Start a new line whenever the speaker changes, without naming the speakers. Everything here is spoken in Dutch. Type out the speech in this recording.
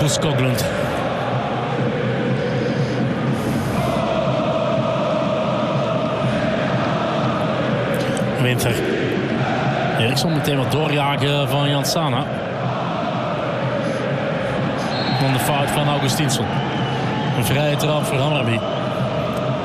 Rasmus Skoglund. Winter. Eriksson meteen wat doorjagen van Jan Sana. Dan de fout van Augustinsson. Een vrije trap voor Hammarby.